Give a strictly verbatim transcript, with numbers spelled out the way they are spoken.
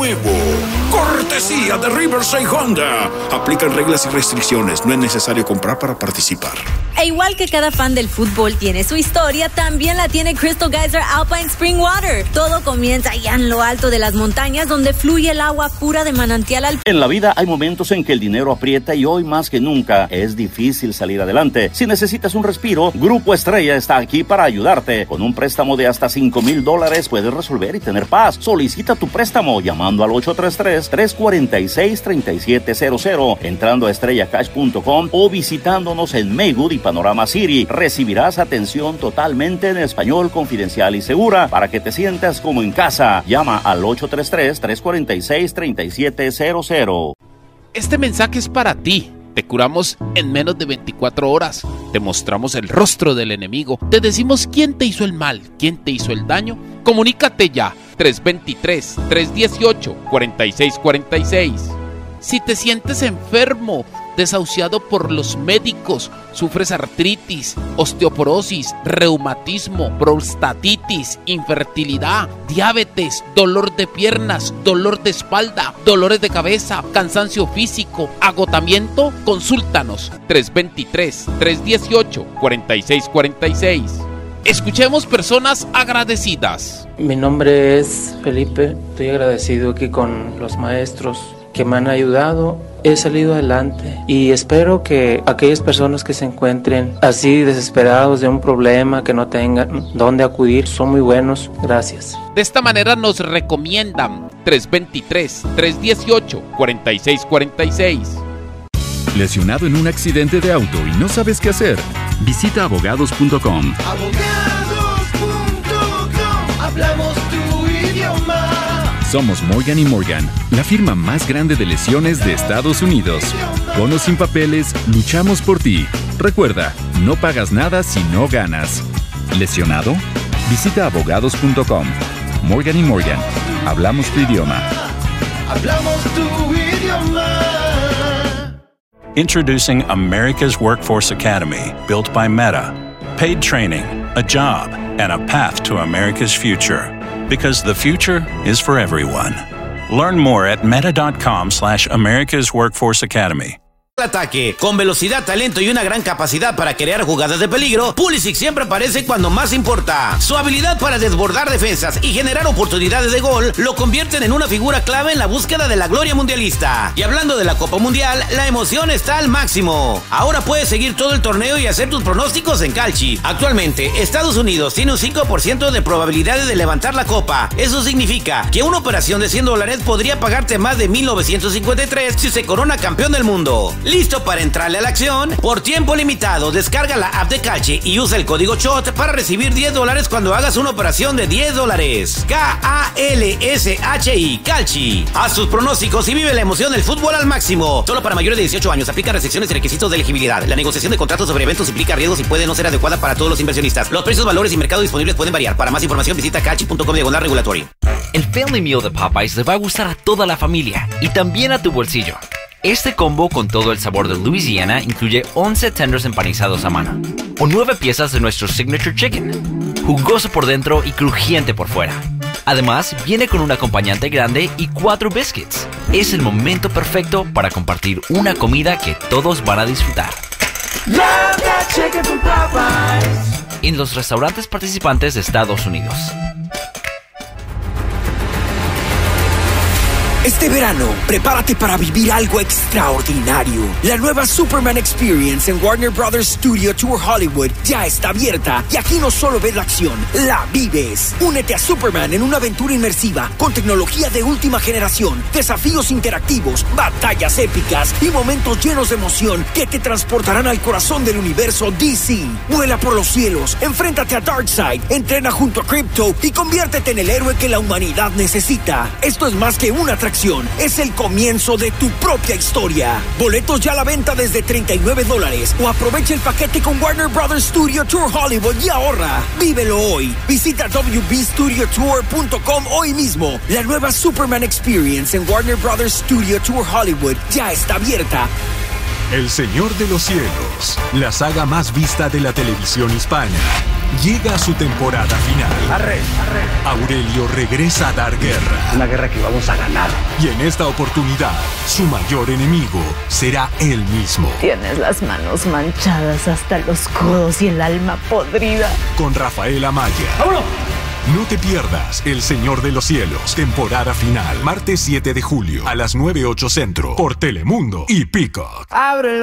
Nuevo, cortesía de Riverside Honda. Aplican reglas y restricciones. No es necesario comprar para participar. E igual que cada fan del fútbol tiene su historia, también la tiene Crystal Geyser Alpine Spring Water. Todo comienza allá en lo alto de las montañas, donde fluye el agua pura de manantial al... En la vida hay momentos en que el dinero aprieta y hoy más que nunca es difícil salir adelante. Si necesitas un respiro, Grupo Estrella está aquí para ayudarte. Con un préstamo de hasta cinco mil dólares puedes resolver y tener paz. Solicita tu préstamo llamando al ocho tres tres, tres cuatro seis, tres siete cero cero, entrando a estrella cash punto com o visitándonos en Maywood y Panorama City. Recibirás atención totalmente en español, confidencial y segura para que te sientas como en casa. Llama al ocho tres tres, tres cuatro seis, tres siete cero cero. Este mensaje es para ti. Te curamos en menos de veinticuatro horas. Te mostramos el rostro del enemigo. Te decimos quién te hizo el mal, quién te hizo el daño. Comunícate ya. tres dos tres, tres uno ocho, cuatro seis cuatro seis. Si te sientes enfermo, desahuciado por los médicos, sufres artritis, osteoporosis, reumatismo, prostatitis, infertilidad, diabetes, dolor de piernas, dolor de espalda, dolores de cabeza, cansancio físico, agotamiento, consúltanos. tres dos tres, tres uno ocho, cuatro seis cuatro seis. Escuchemos personas agradecidas. Mi nombre es Felipe. Estoy agradecido aquí con los maestros que me han ayudado. He salido adelante y espero que aquellas personas que se encuentren así desesperados de un problema, que no tengan dónde acudir, son muy buenos. Gracias. De esta manera nos recomiendan tres dos tres, tres uno ocho, cuatro seis cuatro seis. ¿Lesionado en un accidente de auto y no sabes qué hacer? Visita abogados punto com. abogados punto com. Hablamos tu idioma. Somos Morgan y Morgan, la firma más grande de lesiones de Estados Unidos. Con o sin papeles, luchamos por ti. Recuerda, no pagas nada si no ganas. ¿Lesionado? Visita abogados punto com. Morgan y Morgan, hablamos tu idioma. Hablamos tu idioma. Introducing America's Workforce Academy, built by Meta. Paid training, a job, and a path to America's future. Because the future is for everyone. Learn more at meta.com slash America's Workforce Academy. Ataque. Con velocidad, talento y una gran capacidad para crear jugadas de peligro, Pulisic siempre aparece cuando más importa. Su habilidad para desbordar defensas y generar oportunidades de gol lo convierten en una figura clave en la búsqueda de la gloria mundialista. Y hablando de la Copa Mundial, la emoción está al máximo. Ahora puedes seguir todo el torneo y hacer tus pronósticos en Calci. Actualmente, Estados Unidos tiene un cinco por ciento de probabilidades de levantar la copa. Eso significa que una operación de cien dólares podría pagarte más de mil novecientos cincuenta y tres si se corona campeón del mundo. ¿Listo para entrarle a la acción? Por tiempo limitado, descarga la app de Calci y usa el código S H O T para recibir diez dólares cuando hagas una operación de diez dólares. K A L S H I, Calci. Haz tus pronósticos y vive la emoción del fútbol al máximo. Solo para mayores de dieciocho años. Aplica restricciones y requisitos de elegibilidad. La negociación de contratos sobre eventos implica riesgos y puede no ser adecuada para todos los inversionistas. Los precios, valores y mercados disponibles pueden variar. Para más información visita calci punto com diagonal regulatory. El Family Meal de Popeyes le va a gustar a toda la familia y también a tu bolsillo. Este combo con todo el sabor de Louisiana incluye once tenders empanizados a mano o nueve piezas de nuestro Signature Chicken, jugoso por dentro y crujiente por fuera. Además, viene con un acompañante grande y cuatro biscuits. Es el momento perfecto para compartir una comida que todos van a disfrutar. Love that chicken from Popeyes. En los restaurantes participantes de Estados Unidos. Este verano, prepárate para vivir algo extraordinario. La nueva Superman Experience en Warner Brothers Studio Tour Hollywood ya está abierta y aquí no solo ves la acción, la vives. Únete a Superman en una aventura inmersiva con tecnología de última generación, desafíos interactivos, batallas épicas y momentos llenos de emoción que te transportarán al corazón del universo D C. Vuela por los cielos, enfréntate a Darkseid, entrena junto a Krypto y conviértete en el héroe que la humanidad necesita. Esto es más que una atracción. Es el comienzo de tu propia historia. Boletos ya a la venta desde treinta y nueve dólares o aprovecha el paquete con Warner Brothers Studio Tour Hollywood y ahorra. Vívelo hoy. Visita w b studio tour punto com hoy mismo. La nueva Superman Experience en Warner Brothers Studio Tour Hollywood ya está abierta. El Señor de los Cielos, la saga más vista de la televisión hispana, llega a su temporada final. Arre, arre. Aurelio regresa a dar guerra. Una guerra que vamos a ganar. Y en esta oportunidad, su mayor enemigo será él mismo. Tienes las manos manchadas hasta los codos y el alma podrida. Con Rafael Amaya. ¡Vámonos! No te pierdas El Señor de los Cielos, temporada final, martes siete de julio, a las nueve ocho centro, por Telemundo y Peacock. Ábrelo.